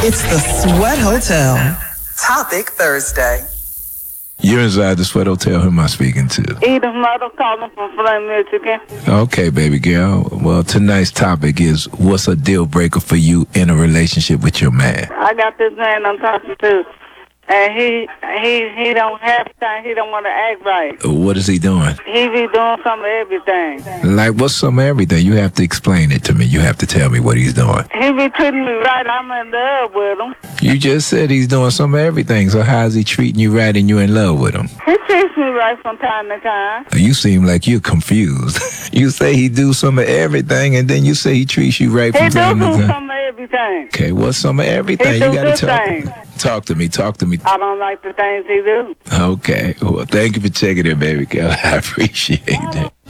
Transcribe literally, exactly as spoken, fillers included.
It's the Sweat Hotel. Topic Thursday. You're inside the Sweat Hotel. Who am I speaking to? Edith Mother calling from Flint, Michigan. Okay, baby girl. Well, tonight's topic is what's a deal breaker for you in a relationship with your man? I got this man I'm talking to, and he he he don't have time. He don't want to act right. What is he doing? He be doing some of everything. Like, what's some of everything? You have to explain it to me. You have to tell me what he's doing. He be treating me right. I'm in love with him. You just said he's doing some of everything, so how's he treating you right and you in love with him? He treats me right from time to time. You seem like you're confused. You say he do some of everything, and then you say he treats you right from He do time to do time. some of everything. Okay, what's some of everything? He do You gotta good talk. things. Talk to me. Talk to me. I don't like the things he do. Okay. Well, thank you for checking in, baby girl. I appreciate it.